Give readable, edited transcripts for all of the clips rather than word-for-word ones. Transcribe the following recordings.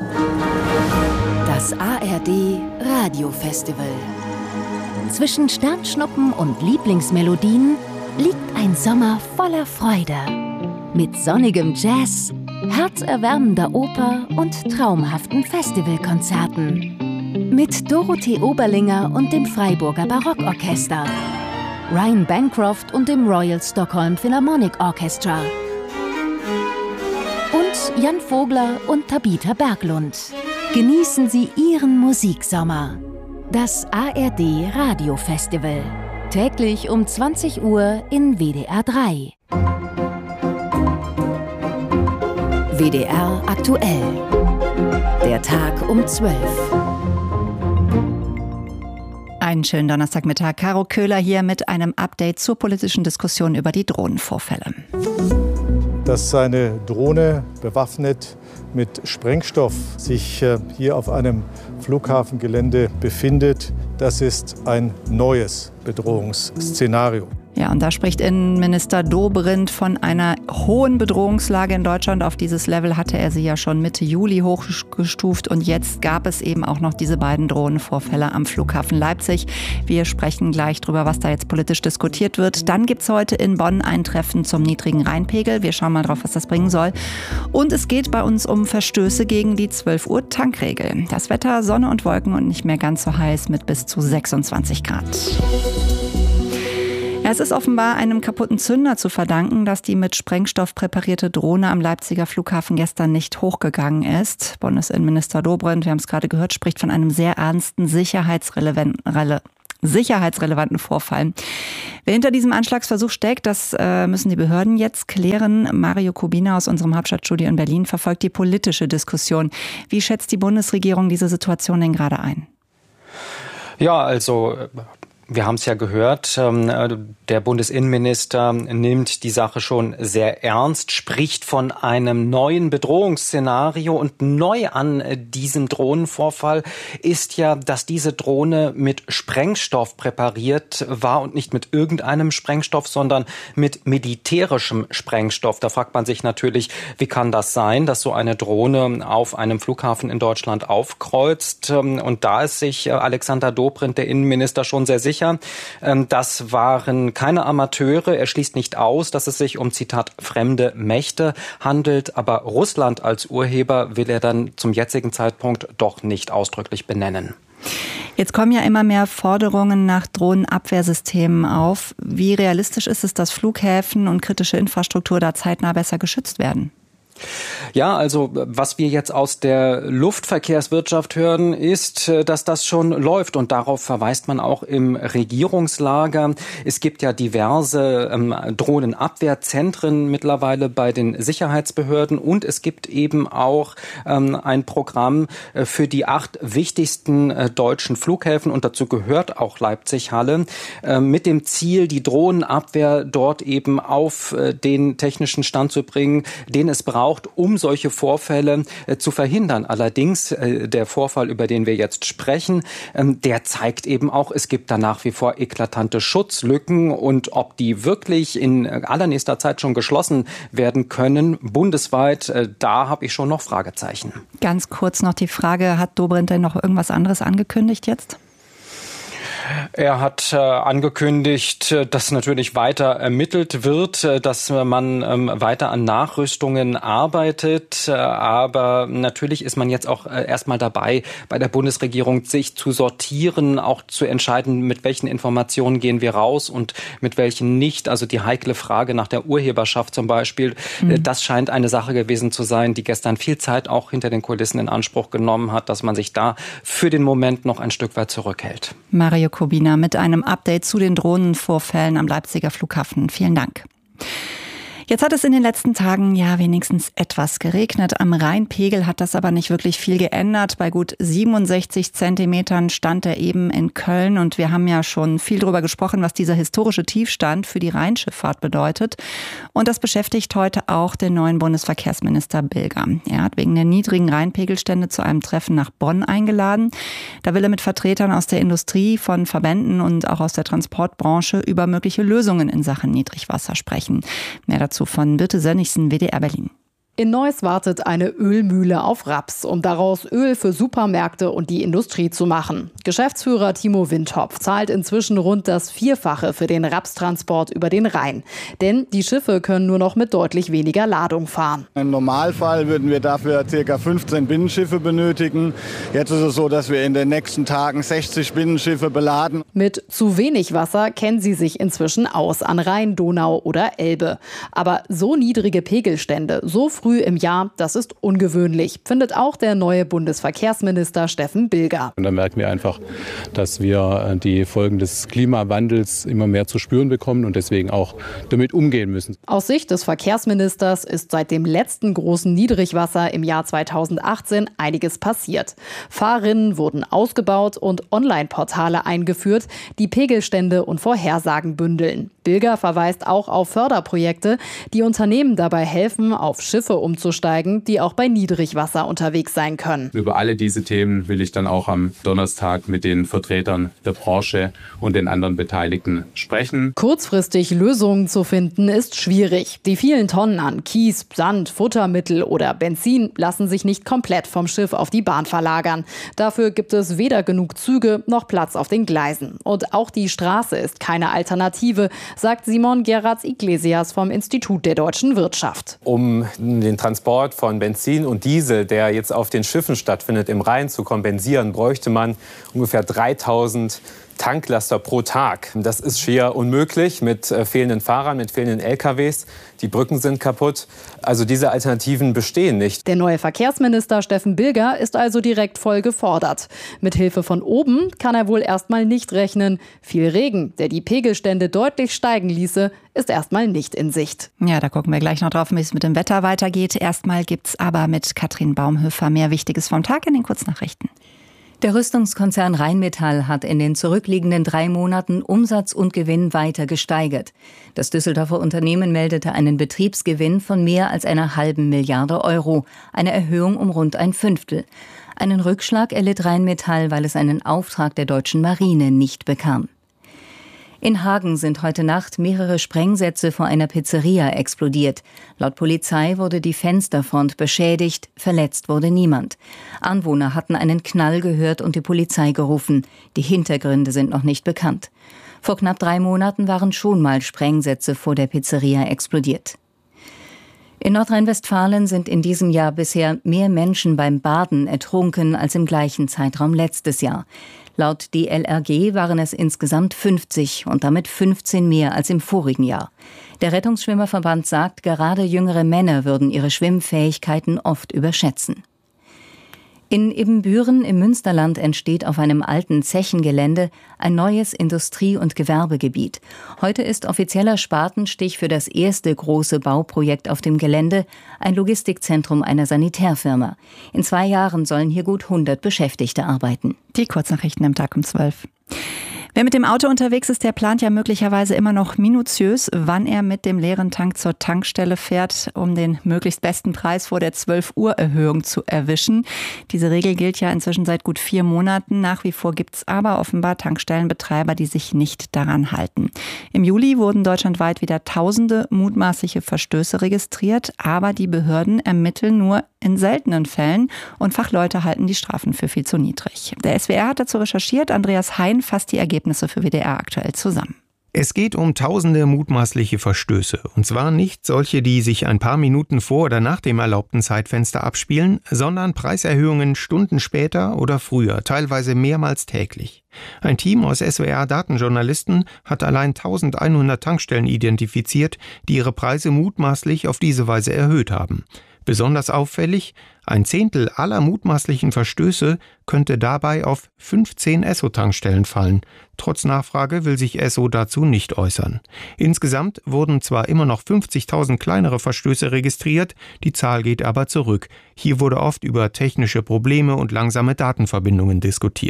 Das ARD Radiofestival. Zwischen Sternschnuppen und Lieblingsmelodien liegt ein Sommer voller Freude. Mit sonnigem Jazz, herzerwärmender Oper und traumhaften Festivalkonzerten. Mit Dorothee Oberlinger und dem Freiburger Barockorchester. Ryan Bancroft und dem Royal Stockholm Philharmonic Orchestra. Und Jan Vogler und Tabitha Berglund. Genießen Sie Ihren Musiksommer. Das ARD Radiofestival. Täglich um 20 Uhr in WDR 3. WDR aktuell. Der Tag um 12. Einen schönen Donnerstagmittag. Caro Köhler hier mit einem Update zur politischen Diskussion über die Drohnenvorfälle. Dass eine Drohne bewaffnet mit Sprengstoff sich hier auf einem Flughafengelände befindet, das ist ein neues Bedrohungsszenario. Ja, und da spricht Innenminister Dobrindt von einer hohen Bedrohungslage in Deutschland. Auf dieses Level hatte er sie ja schon Mitte Juli hochgestuft. Und jetzt gab es eben auch noch diese beiden Drohnenvorfälle am Flughafen Leipzig. Wir sprechen gleich drüber, was da jetzt politisch diskutiert wird. Dann gibt es heute in Bonn ein Treffen zum niedrigen Rheinpegel. Wir schauen mal drauf, was das bringen soll. Und es geht bei uns um Verstöße gegen die 12 Uhr Tankregel. Das Wetter, Sonne und Wolken und nicht mehr ganz so heiß mit bis zu 26 Grad. Ja, es ist offenbar einem kaputten Zünder zu verdanken, dass die mit Sprengstoff präparierte Drohne am Leipziger Flughafen gestern nicht hochgegangen ist. Bundesinnenminister Dobrindt, wir haben es gerade gehört, spricht von einem sehr ernsten sicherheitsrelevanten Vorfall. Wer hinter diesem Anschlagsversuch steckt, das müssen die Behörden jetzt klären. Mario Kubina aus unserem Hauptstadtstudio in Berlin verfolgt die politische Diskussion. Wie schätzt die Bundesregierung diese Situation denn gerade ein? Ja, also wir haben es ja gehört, der Bundesinnenminister nimmt die Sache schon sehr ernst, spricht von einem neuen Bedrohungsszenario. Und neu an diesem Drohnenvorfall ist ja, dass diese Drohne mit Sprengstoff präpariert war und nicht mit irgendeinem Sprengstoff, sondern mit militärischem Sprengstoff. Da fragt man sich natürlich, wie kann das sein, dass so eine Drohne auf einem Flughafen in Deutschland aufkreuzt? Und da ist sich Alexander Dobrindt, der Innenminister, schon sehr sicher. Das waren keine Amateure. Er schließt nicht aus, dass es sich um, Zitat, fremde Mächte handelt. Aber Russland als Urheber will er dann zum jetzigen Zeitpunkt doch nicht ausdrücklich benennen. Jetzt kommen ja immer mehr Forderungen nach Drohnenabwehrsystemen auf. Wie realistisch ist es, dass Flughäfen und kritische Infrastruktur da zeitnah besser geschützt werden? Ja, also was wir jetzt aus der Luftverkehrswirtschaft hören, ist, dass das schon läuft, und darauf verweist man auch im Regierungslager. Es gibt ja diverse Drohnenabwehrzentren mittlerweile bei den Sicherheitsbehörden, und es gibt eben auch ein Programm für die 8 wichtigsten deutschen Flughäfen, und dazu gehört auch Leipzig-Halle, mit dem Ziel, die Drohnenabwehr dort eben auf den technischen Stand zu bringen, den es braucht, um solche Vorfälle zu verhindern. Allerdings, der Vorfall, über den wir jetzt sprechen, der zeigt eben auch, es gibt da nach wie vor eklatante Schutzlücken, und ob die wirklich in allernächster Zeit schon geschlossen werden können, bundesweit, da habe ich schon noch Fragezeichen. Ganz kurz noch die Frage, hat Dobrindt denn noch irgendwas anderes angekündigt jetzt? Er hat angekündigt, dass natürlich weiter ermittelt wird, dass man weiter an Nachrüstungen arbeitet. Aber natürlich ist man jetzt auch erstmal dabei, bei der Bundesregierung sich zu sortieren, auch zu entscheiden, mit welchen Informationen gehen wir raus und mit welchen nicht. Also die heikle Frage nach der Urheberschaft zum Beispiel, das scheint eine Sache gewesen zu sein, die gestern viel Zeit auch hinter den Kulissen in Anspruch genommen hat, dass man sich da für den Moment noch ein Stück weit zurückhält. Mario Kubina mit einem Update zu den Drohnenvorfällen am Leipziger Flughafen. Vielen Dank. Jetzt hat es in den letzten Tagen ja wenigstens etwas geregnet. Am Rheinpegel hat das aber nicht wirklich viel geändert. Bei gut 67 Zentimetern stand er eben in Köln. Und wir haben ja schon viel darüber gesprochen, was dieser historische Tiefstand für die Rheinschifffahrt bedeutet. Und das beschäftigt heute auch den neuen Bundesverkehrsminister Bilger. Er hat wegen der niedrigen Rheinpegelstände zu einem Treffen nach Bonn eingeladen. Da will er mit Vertretern aus der Industrie, von Verbänden und auch aus der Transportbranche über mögliche Lösungen in Sachen Niedrigwasser sprechen. Mehr dazu von Birte Sönnigsen, WDR Berlin. In Neuss wartet eine Ölmühle auf Raps, um daraus Öl für Supermärkte und die Industrie zu machen. Geschäftsführer Timo Windhopf zahlt inzwischen rund das Vierfache für den Rapstransport über den Rhein. Denn die Schiffe können nur noch mit deutlich weniger Ladung fahren. Im Normalfall würden wir dafür ca. 15 Binnenschiffe benötigen. Jetzt ist es so, dass wir in den nächsten Tagen 60 Binnenschiffe beladen. Mit zu wenig Wasser kennen sie sich inzwischen aus an Rhein, Donau oder Elbe. Aber so niedrige Pegelstände, so früh im Jahr, das ist ungewöhnlich, findet auch der neue Bundesverkehrsminister Steffen Bilger. Und da merken wir einfach, dass wir die Folgen des Klimawandels immer mehr zu spüren bekommen und deswegen auch damit umgehen müssen. Aus Sicht des Verkehrsministers ist seit dem letzten großen Niedrigwasser im Jahr 2018 einiges passiert. Fahrrinnen wurden ausgebaut und Online-Portale eingeführt, die Pegelstände und Vorhersagen bündeln. Bilger verweist auch auf Förderprojekte, die Unternehmen dabei helfen, auf Schiffe umzusteigen, die auch bei Niedrigwasser unterwegs sein können. Über alle diese Themen will ich dann auch am Donnerstag mit den Vertretern der Branche und den anderen Beteiligten sprechen. Kurzfristig Lösungen zu finden, ist schwierig. Die vielen Tonnen an Kies, Sand, Futtermittel oder Benzin lassen sich nicht komplett vom Schiff auf die Bahn verlagern. Dafür gibt es weder genug Züge noch Platz auf den Gleisen. Und auch die Straße ist keine Alternative, sagt Simon Geratz-Iglesias vom Institut der deutschen Wirtschaft. Um den Transport von Benzin und Diesel, der jetzt auf den Schiffen stattfindet, im Rhein zu kompensieren, bräuchte man ungefähr 3000 Tanklaster pro Tag. Das ist schier unmöglich mit fehlenden Fahrern, mit fehlenden LKWs. Die Brücken sind kaputt. Also diese Alternativen bestehen nicht. Der neue Verkehrsminister Steffen Bilger ist also direkt voll gefordert. Mit Hilfe von oben kann er wohl erstmal nicht rechnen. Viel Regen, der die Pegelstände deutlich steigen ließe, ist erstmal nicht in Sicht. Ja, da gucken wir gleich noch drauf, wie es mit dem Wetter weitergeht. Erstmal gibt's aber mit Katrin Baumhöfer mehr Wichtiges vom Tag in den Kurznachrichten. Der Rüstungskonzern Rheinmetall hat in den zurückliegenden 3 Monaten Umsatz und Gewinn weiter gesteigert. Das Düsseldorfer Unternehmen meldete einen Betriebsgewinn von mehr als einer halben Milliarde Euro, eine Erhöhung um rund ein Fünftel. Einen Rückschlag erlitt Rheinmetall, weil es einen Auftrag der deutschen Marine nicht bekam. In Hagen sind heute Nacht mehrere Sprengsätze vor einer Pizzeria explodiert. Laut Polizei wurde die Fensterfront beschädigt, verletzt wurde niemand. Anwohner hatten einen Knall gehört und die Polizei gerufen. Die Hintergründe sind noch nicht bekannt. Vor knapp 3 Monaten waren schon mal Sprengsätze vor der Pizzeria explodiert. In Nordrhein-Westfalen sind in diesem Jahr bisher mehr Menschen beim Baden ertrunken als im gleichen Zeitraum letztes Jahr. Laut DLRG waren es insgesamt 50 und damit 15 mehr als im vorigen Jahr. Der Rettungsschwimmerverband sagt, gerade jüngere Männer würden ihre Schwimmfähigkeiten oft überschätzen. In Ibbenbüren im Münsterland entsteht auf einem alten Zechengelände ein neues Industrie- und Gewerbegebiet. Heute ist offizieller Spatenstich für das erste große Bauprojekt auf dem Gelände, ein Logistikzentrum einer Sanitärfirma. In 2 Jahren sollen hier gut 100 Beschäftigte arbeiten. Die Kurznachrichten am Tag um 12. Wer mit dem Auto unterwegs ist, der plant ja möglicherweise immer noch minutiös, wann er mit dem leeren Tank zur Tankstelle fährt, um den möglichst besten Preis vor der 12-Uhr-Erhöhung zu erwischen. Diese Regel gilt ja inzwischen seit gut 4 Monaten. Nach wie vor gibt es aber offenbar Tankstellenbetreiber, die sich nicht daran halten. Im Juli wurden deutschlandweit wieder tausende mutmaßliche Verstöße registriert, aber die Behörden ermitteln nur in seltenen Fällen und Fachleute halten die Strafen für viel zu niedrig. Der SWR hat dazu recherchiert. Andreas Hein fasst die Ergebnisse für WDR aktuell zusammen. Es geht um tausende mutmaßliche Verstöße. Und zwar nicht solche, die sich ein paar Minuten vor oder nach dem erlaubten Zeitfenster abspielen, sondern Preiserhöhungen Stunden später oder früher, teilweise mehrmals täglich. Ein Team aus SWR-Datenjournalisten hat allein 1100 Tankstellen identifiziert, die ihre Preise mutmaßlich auf diese Weise erhöht haben. Besonders auffällig, 1/10 aller mutmaßlichen Verstöße könnte dabei auf 15 Esso-Tankstellen fallen. Trotz Nachfrage will sich Esso dazu nicht äußern. Insgesamt wurden zwar immer noch 50.000 kleinere Verstöße registriert, die Zahl geht aber zurück. Hier wurde oft über technische Probleme und langsame Datenverbindungen diskutiert.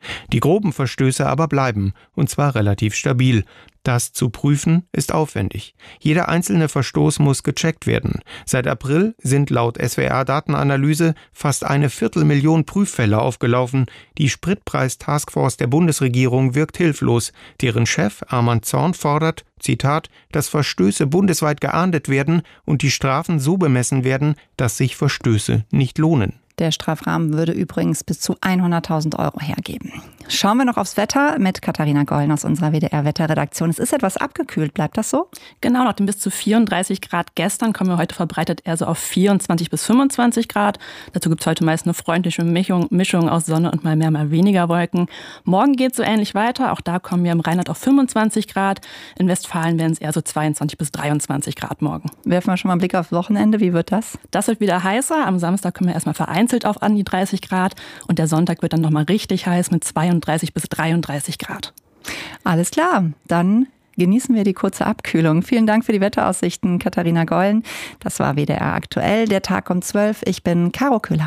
Die groben Verstöße aber bleiben, und zwar relativ stabil. Das zu prüfen ist aufwendig. Jeder einzelne Verstoß muss gecheckt werden. Seit April sind laut SWR-Datenanalyse fast 250.000 Prüffälle aufgelaufen. Die Spritpreis-Taskforce der Bundesregierung wirkt hilflos. Deren Chef Armand Zorn fordert, Zitat, dass Verstöße bundesweit geahndet werden und die Strafen so bemessen werden, dass sich Verstöße nicht lohnen. Der Strafrahmen würde übrigens bis zu 100.000 € hergeben. Schauen wir noch aufs Wetter mit Katharina Gollen aus unserer WDR-Wetterredaktion. Es ist etwas abgekühlt, bleibt das so? Genau, nach den bis zu 34 Grad gestern kommen wir heute verbreitet eher so auf 24 bis 25 Grad. Dazu gibt es heute meist eine freundliche Mischung aus Sonne und mal mehr, mal weniger Wolken. Morgen geht es so ähnlich weiter. Auch da kommen wir im Rheinland auf 25 Grad. In Westfalen werden es eher so 22 bis 23 Grad morgen. Werfen wir schon mal einen Blick aufs Wochenende. Wie wird das? Das wird wieder heißer. Am Samstag kommen wir erstmal vereinzelt auf an die 30 Grad. Und der Sonntag wird dann nochmal richtig heiß mit 32 bis 33 Grad. Alles klar, dann genießen wir die kurze Abkühlung. Vielen Dank für die Wetteraussichten, Katharina Gollen. Das war WDR aktuell, der Tag um 12. Ich bin Caro Köhler.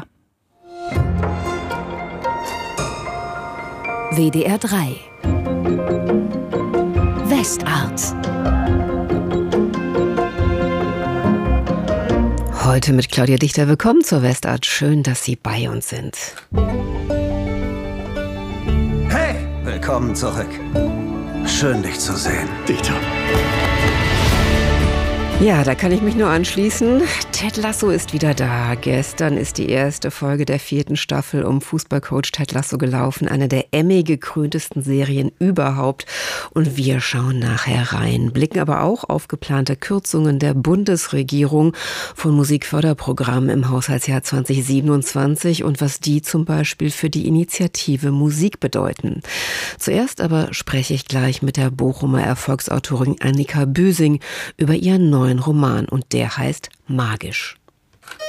WDR 3 Westart. Heute mit Claudia Dichter. Willkommen zur Westart. Schön, dass Sie bei uns sind. Hey, willkommen zurück. Schön, dich zu sehen. Dichter. Ja, da kann ich mich nur anschließen. Ted Lasso ist wieder da. Gestern ist die erste Folge der 4. Staffel um Fußballcoach Ted Lasso gelaufen. Eine der Emmy-gekröntesten Serien überhaupt. Und wir schauen nachher rein. Blicken aber auch auf geplante Kürzungen der Bundesregierung von Musikförderprogrammen im Haushaltsjahr 2027 und was die zum Beispiel für die Initiative Musik bedeuten. Zuerst aber spreche ich gleich mit der Bochumer Erfolgsautorin Annika Büsing über ihren neuen Roman und der heißt Magisch.